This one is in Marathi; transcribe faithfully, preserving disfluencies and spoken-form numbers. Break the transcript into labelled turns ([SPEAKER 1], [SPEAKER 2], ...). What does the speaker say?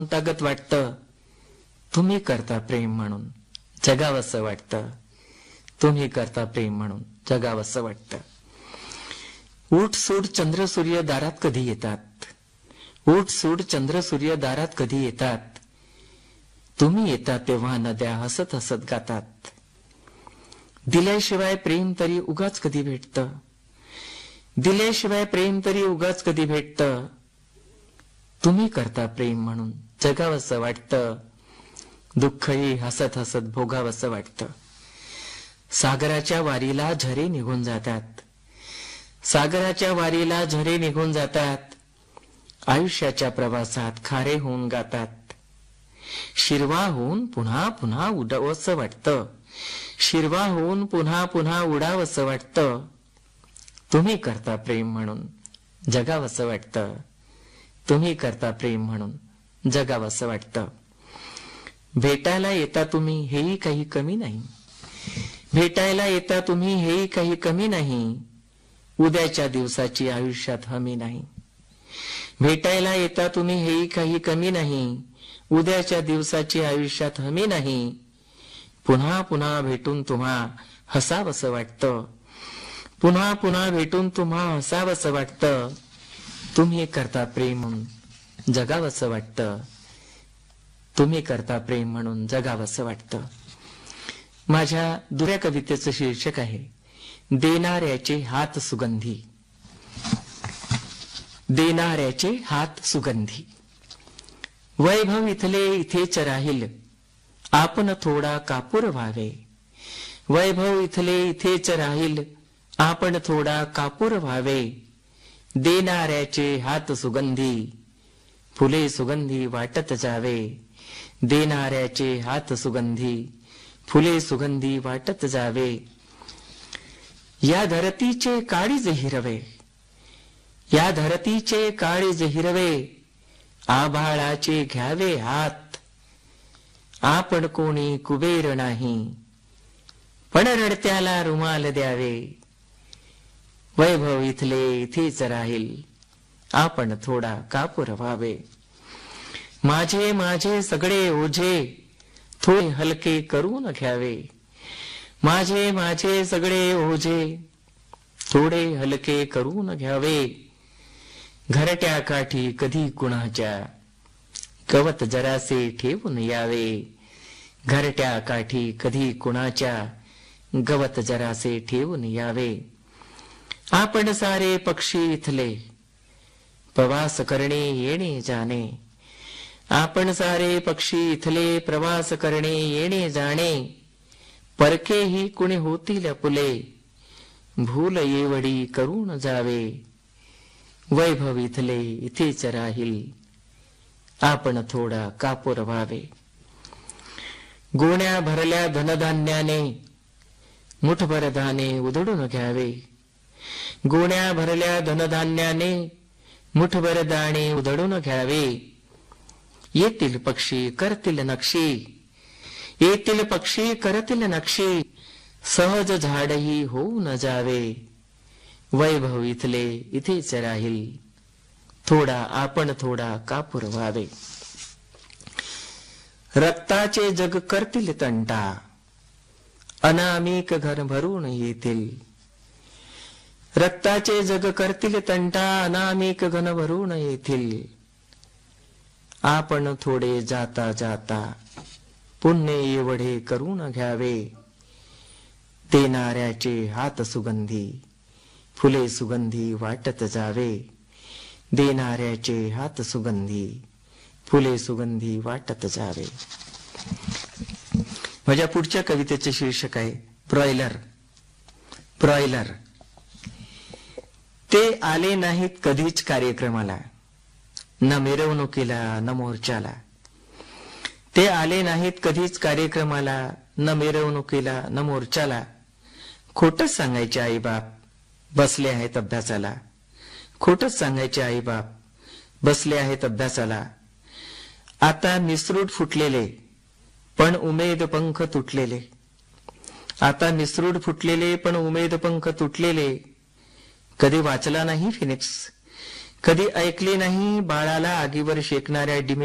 [SPEAKER 1] तागत वाटतं तुम्ही करता प्रेम म्हणून जगावंसं वाटतं, तुम्ही करता प्रेम म्हणून जगावंसं वाटतं. उठ सूट चंद्र सूर्य दारात कधी येतात, उठ सूट चंद्र सूर्य दारात कधी येतात, तुम्ही येता तेव्हा नद्या हसत हसत गातात. दिल्याशिवाय प्रेम तरी उगाच कधी भेटतं, दिल्याशिवाय प्रेम तरी उगाच कधी भेटतं, तुम्ही करता प्रेम म्हणून जगावंसं वाटतं, दुःखही हसत हसत भोगावंसं वाटतं. सागराच्या वारीला झरे निघून जातात, सागराच्या वारीला झरे निघून जातात, आयुष्याच्या प्रवासात खारे होऊन गातात. शिरवा होऊन पुन्हा पुन्हा उडावंसं वाटतं, शिरवा होऊन पुन्हा पुन्हा उडावंसं वाटतं, तुम्ही करता प्रेम म्हणून जगावंसं वाटतं, तुम्ही करता प्रेम म्हणून जगावंसं वाटतं. भेटायला येता तुम्ही हेही काही कमी नाही, भेटायला येता तुम्ही हेही काही कमी नाही, उद्याच्या दिवसाची आयुष्यात हमी नाही. भेटायला येता तुम्ही हेही काही कमी नाही, उद्याच्या दिवसाची आयुष्यात हमी नाही. पुन्हा पुन्हा भेटून तुम्हा हसावंसं वाटतं, पुन्हा पुन्हा भेटून तुम्हा हसावंसं वाटतं, तुम्ही करता प्रेम म्हणून जगावंसं वाटतं, तुम्ही करता प्रेम म्हणून जगावंसं वाटतं. माझ्या दुऱ्या कवितेचं शीर्षक आहे देणाऱ्याचे हात सुगंधी. देणाऱ्याचे हात सुगंधी. वैभव इथले इथेच राहील, आपण थोडा कापूर व्हावे. वैभव इथले इथेच राहील, आपण थोडा कापूर व्हावे. देणाऱ्याचे हात सुगंधी, फुले सुगंधी वाटत जावे. देणाऱ्याचे हात सुगंधी, फुले सुगंधी वाटत जावे. या धरतीचे काळीज हिरवे, या धरतीचे काळीज हिरवे, आभाळाचे घ्यावे हात. आपण कोणी कुबेर नाही, पण रडत्याला रुमाल द्यावे. वैभव इथले इथेच राहील, आपण थोडा कापूर व्हावे. माझे माझे सगळे ओझे थोडे हलके करून घ्यावे. माझे माझे सगळे ओझे थोडे हलके करून घ्यावे. घरट्या काठी कधी कुणाच्या, गवत जरासे ठेवून यावे. घरट्या काठी कधी कुणाच्या, गवत जरासे ठेवून यावे. आपण सारे पक्षी इथले, प्रवास करणे येणे जाणे. आपण सारे पक्षी इथले, प्रवास करणे येणे जाणे. परकेही कुणी होतील फुले, भूल येवडी करून जावे. वैभव इथले इथेच राहील, आपण थोडा कापूर व्हावे. गोण्या भरल्या धनधान्याने, मुठभर दाणे उधळून घ्यावे. गोण्या भरल्या धनधान्याने, मुठभर दाणे उधळून घ्यावे. येतील पक्षी करतील नक्षी, येतील पक्षी करतील नक्षी, सहज झाडही होऊन जावे. वैभव इथले इथेच राहील, थोडा आपण थोडा कापूर व्हावे. रक्ताचे जग करतील तंटा, अनामिक घर भरून येतील. रक्ताचे जग करतील तंटा, अनामिक घन भरून येतील. आपण थोडे जाता जाता, पुण्य एवढे करून घ्यावे. देणाऱ्याचे हात सुगंधी, फुले सुगंधी वाटत जावे. देणाऱ्याचे हात सुगंधी, फुले सुगंधी वाटत जावे. माझ्या पुढच्या कवितेचे शीर्षक आहे ब्रॉयलर. ब्रॉयलर. ते आले नाहीत कधीच कार्यक्रमाला, न मिरवणुकीला न मोर्चाला. ते आले नाहीत कधीच कार्यक्रमाला, न मिरवणुकीला न मोर्चाला. खोटच सांगायचे आईबाप बसले आहेत अभ्यासाला. खोटच सांगायचे आईबाप बसले आहेत अभ्यासाला. आता निसरूट फुटलेले पण उमेद पंख तुटलेले. आता निसरूट फुटलेले पण उमेद पंख तुटलेले. कधी वाचला नाही फिनिक्स, कधी ऐकले नाही बाळाला आगीवर शेकणाऱ्या डिमे